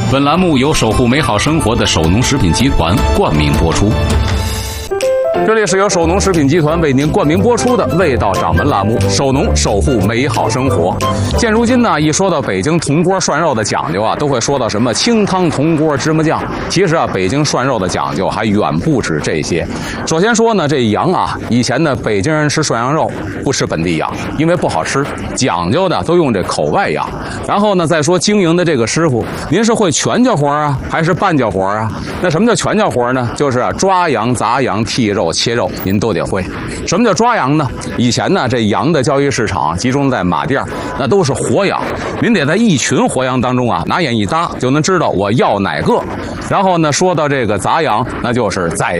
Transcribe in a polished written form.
本栏目由守护美好生活的守农食品集团冠名播出。这里是由守农食品集团为您冠名播出的味道掌门栏目，守农守护美好生活。现如今呢，一说到北京铜锅涮肉的讲究啊，都会说到什么清汤铜锅芝麻酱。其实啊，北京涮肉的讲究还远不止这些。首先说呢，这羊啊，以前呢，北京人吃涮羊肉不吃本地羊，因为不好吃，讲究的都用这口外羊。然后呢，再说经营的这个师傅，您是会全家活啊，还是半家活啊？那什么叫全家活呢？就是抓羊、砸羊、剔肉、切肉，您都得会。什么叫抓羊呢？以前呢，这羊的交易市场集中在马甸，那都是活羊，您得在一群活羊当中啊，拿眼一搭就能知道我要哪个。然后呢，说到这个砸羊，那就是宰羊。